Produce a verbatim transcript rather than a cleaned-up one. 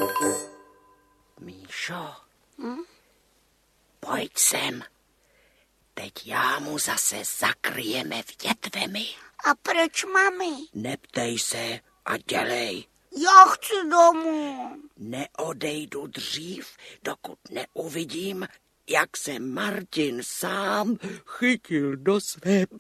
Míšo, hm? Pojď sem. Teď já mu zase zakryjeme větvemi. A proč, mami? Neptej se a dělej. Já chci domů. Neodejdu dřív, dokud neuvidím, jak se Martin sám chytil do své